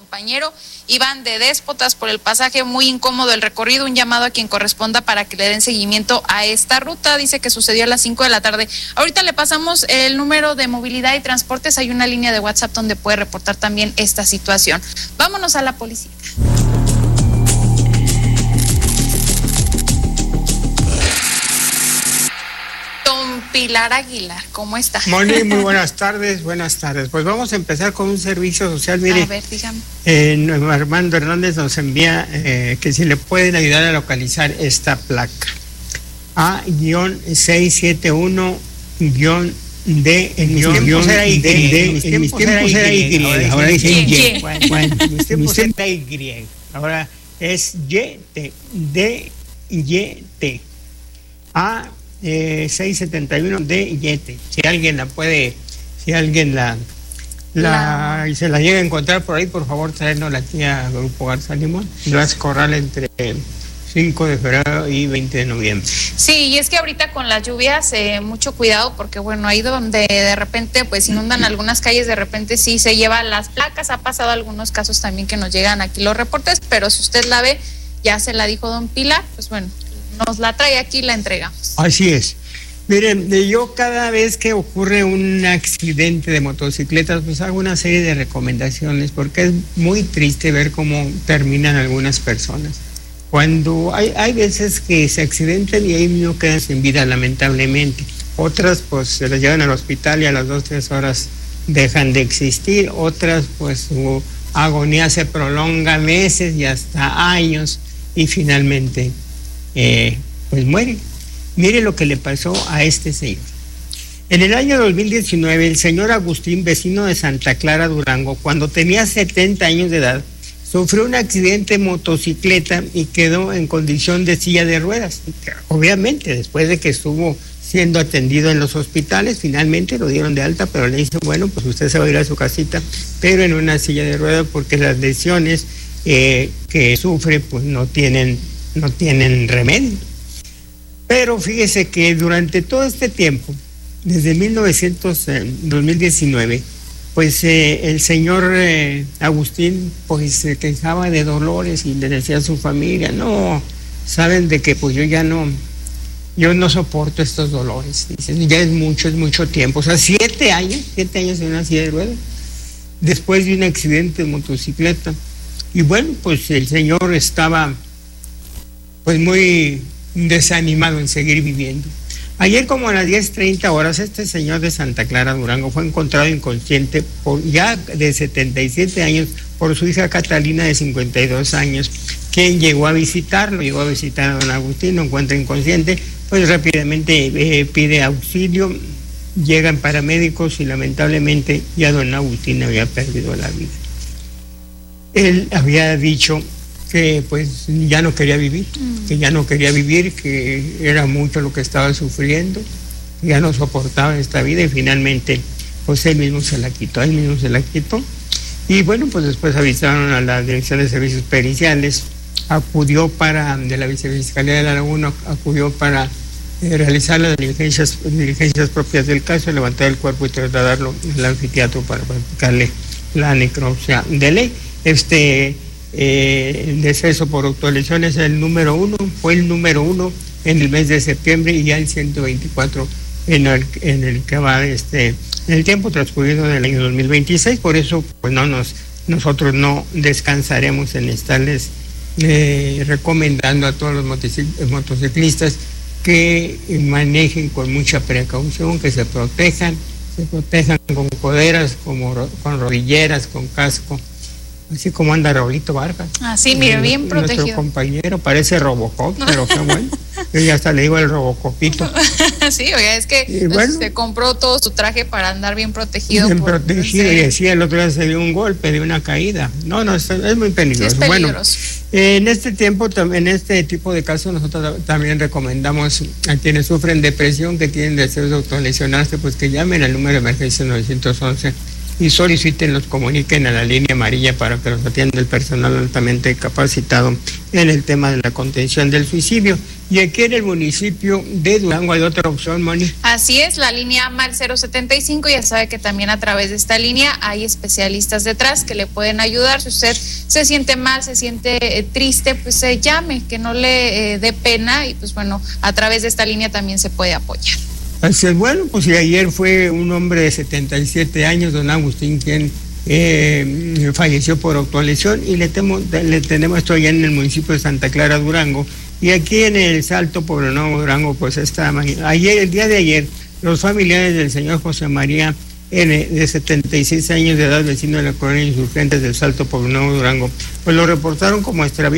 compañero iban de déspotas por el pasaje, muy incómodo el recorrido. Un llamado a quien corresponda para que le den seguimiento a esta ruta. Dice que sucedió a las 5 de la tarde. Ahorita le pasamos el número de movilidad y transportes. Hay una línea de WhatsApp donde puede reportar también esta situación. Vámonos a la policía. Pilar Aguilar, ¿cómo está? Moni, muy buenas tardes, buenas tardes. Pues vamos a empezar con un servicio social. Mire, a ver, dígame. Armando Hernández nos envía que si le pueden ayudar a localizar esta placa. A-671-D, en mis tiempos era Y, ahora dice Y. Bueno, en mis tiempos era Y, ahora es Y-T, D-Y-T. 671 de Yete. Si alguien la puede, si alguien y se la llega a encontrar por ahí, por favor, traernos aquí a Grupo Garza Limón. Las Corral entre 5 de febrero y 20 de noviembre. Sí, y es que ahorita con las lluvias, mucho cuidado, porque bueno, ahí donde de repente pues inundan algunas calles, de repente sí se llevan las placas. Ha pasado algunos casos también que nos llegan aquí los reportes, pero si usted la ve, ya se la dijo don Pilar, pues bueno, nos la trae aquí y la entregamos. Así es. Miren, yo cada vez que ocurre un accidente de motocicletas, pues hago una serie de recomendaciones, porque es muy triste ver cómo terminan algunas personas. Cuando hay veces que se accidentan y ahí mismo quedan sin vida, lamentablemente. Otras pues se las llevan al hospital y a las 2-3 horas dejan de existir. Otras pues su agonía se prolonga meses y hasta años y finalmente pues muere. Mire lo que le pasó a este señor. En el año 2019, el señor Agustín, vecino de Santa Clara, Durango, cuando tenía 70 años de edad, sufrió un accidente de motocicleta y quedó en condición de silla de ruedas. Obviamente, después de que estuvo siendo atendido en los hospitales, finalmente lo dieron de alta, pero le dicen, bueno, pues usted se va a ir a su casita, pero en una silla de ruedas, porque las lesiones que sufre pues no tienen remedio. Pero fíjese que durante todo este tiempo, desde 2019, pues el señor Agustín pues se quejaba de dolores y le decía a su familia, no, saben de que pues yo no soporto estos dolores. Dicen, ya es mucho tiempo. O sea, 7 años en una silla de ruedas, después de un accidente de motocicleta. Y bueno, pues el señor estaba pues muy desanimado en seguir viviendo. Ayer como a las 10:30 horas, este señor de Santa Clara, Durango, fue encontrado inconsciente ya de 77 años por su hija Catalina de 52 años, quien llegó a visitarlo, a don Agustín, lo encuentra inconsciente, pues rápidamente pide auxilio, llegan paramédicos y lamentablemente ya don Agustín había perdido la vida. Él había dicho que pues ya no quería vivir, que era mucho lo que estaba sufriendo, que ya no soportaba esta vida y finalmente pues él mismo se la quitó. Y bueno, pues después avisaron a la Dirección de Servicios Periciales, de la Vicefiscalía de La Laguna, acudió para realizar las diligencias propias del caso, levantar el cuerpo y trasladarlo al anfiteatro para practicarle la necropsia de ley. El deceso por autolesión es fue el número uno en el mes de septiembre y ya el 124 en el que va en el tiempo transcurrido del año 2026. Por eso pues nosotros no descansaremos en estarles recomendando a todos los motociclistas que manejen con mucha precaución, que se protejan con coderas, con rodilleras, con casco, así como anda Raulito Vargas. Así, mire, bien protegido. Nuestro compañero parece Robocop, pero qué bueno. Yo ya hasta le digo el Robocopito. Sí, oiga, es que bueno, se compró todo su traje para andar bien protegido. Bien protegido, y decía el otro día se dio un golpe de una caída. No, es muy peligroso. Sí, es peligroso. Bueno, en este tipo de casos nosotros también recomendamos a quienes sufren depresión, que tienen deseos de autolesionarse, pues que llamen al número de emergencia 911 y soliciten comuniquen a la línea amarilla para que los atienda el personal altamente capacitado en el tema de la contención del suicidio. Y aquí en el municipio de Durango hay otra opción, Moni. Así es, la línea AMA al 075, ya sabe que también a través de esta línea hay especialistas detrás que le pueden ayudar. Si usted se siente mal, se siente triste, pues llame, que no le dé pena, y pues bueno, a través de esta línea también se puede apoyar. Así es, bueno, pues ayer fue un hombre de 77 años, don Agustín, quien falleció por autolesión, y le tenemos esto allá en el municipio de Santa Clara, Durango, y aquí en el Salto Poblado Durango, pues el día de ayer, los familiares del señor José María N., de 76 años de edad, vecino de la colonia Insurgentes del Salto Poblado Durango, pues lo reportaron como extraviado.